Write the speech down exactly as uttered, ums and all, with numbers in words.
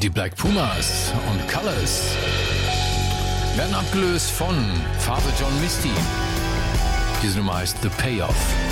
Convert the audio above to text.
Die Black Pumas und Colors werden abgelöst von Father John Misty. Diese Nummer heißt The Payoff.